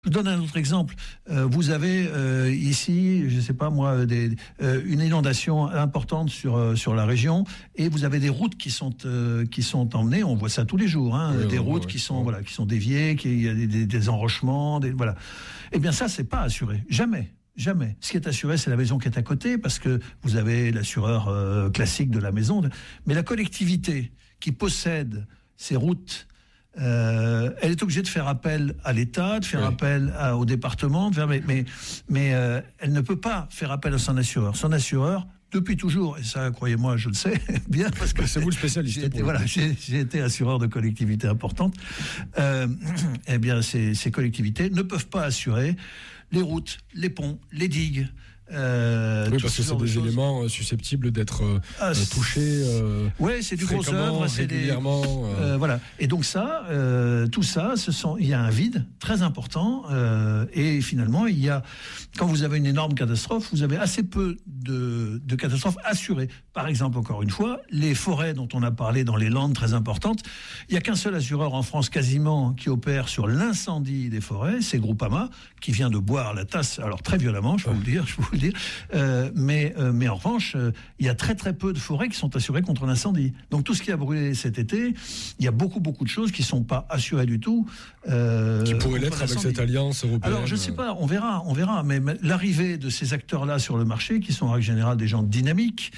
Je donne un autre exemple. Vous avez ici, je ne sais pas moi, une inondation importante sur la région, et vous avez des routes qui sont emmenées. On voit ça tous les jours, des routes qui sont déviées, il y a des enrochements, voilà. Eh bien ça, c'est pas assuré, jamais. Jamais. Ce qui est assuré, c'est la maison qui est à côté, parce que vous avez l'assureur classique de la maison. Mais la collectivité qui possède ces routes, elle est obligée de faire appel à l'État, de faire appel au département, mais elle ne peut pas faire appel à son assureur. Son assureur, depuis toujours, et ça, croyez-moi, je le sais bien, parce que c'est vous le spécialiste. J'ai été assureur de collectivités importantes. Eh bien, ces collectivités ne peuvent pas assurer les routes, les ponts, les digues. Parce que c'est des éléments susceptibles d'être touchés. Oui, c'est du gros œuvre, c'est régulièrement. Voilà. Et donc ça, tout ça, il y a un vide très important. Et finalement, quand vous avez une énorme catastrophe, vous avez assez peu de catastrophes assurées. Par exemple, encore une fois, les forêts dont on a parlé dans les Landes très importantes, il n'y a qu'un seul assureur en France quasiment qui opère sur l'incendie des forêts, c'est Groupama, qui vient de boire la tasse, alors très violemment, je peux vous le dire. Mais en revanche, il y a très très peu de forêts qui sont assurées contre l'incendie. Donc tout ce qui a brûlé cet été, il y a beaucoup de choses qui ne sont pas assurées du tout. Qui pourraient l'être avec cette alliance européenne. Alors je ne sais pas, on verra. Mais l'arrivée de ces acteurs-là sur le marché, qui sont en règle générale des gens dynamiques,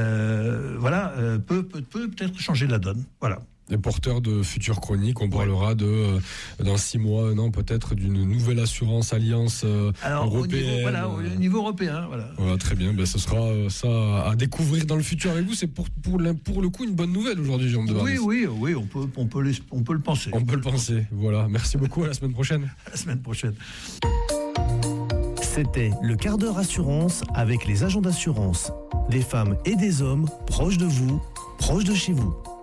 peut peut-être changer la donne. Voilà. Les porteurs de futures chroniques, on parlera dans 6 mois, peut-être d'une nouvelle assurance alliance européenne. Au niveau européen. Voilà, très bien. Ce sera ça à découvrir dans le futur avec vous. C'est pour le coup une bonne nouvelle aujourd'hui, Jérôme Devarnès. Oui, on peut le penser. On peut le penser. Voilà. Merci beaucoup. À la semaine prochaine. À la semaine prochaine. C'était le quart d'heure assurance avec les agents d'assurance. Des femmes et des hommes proches de vous, proches de chez vous.